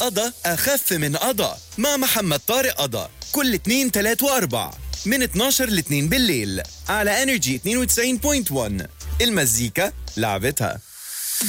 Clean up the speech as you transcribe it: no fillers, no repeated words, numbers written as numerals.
قضا أخف من قضا مع محمد طارق قضا كل 2 3 و4 من 12 ل 2 بالليل على انرجي 92.1. المزيكا لعبتها.